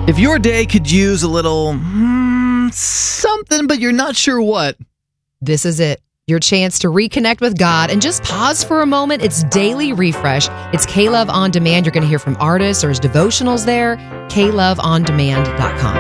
If your day could use a little something, but you're not sure what, this is it. Your chance to reconnect with God and just pause for a moment. It's Daily Refresh. It's K-Love On Demand. You're going to hear from artists or his devotionals there. KLoveOnDemand.com.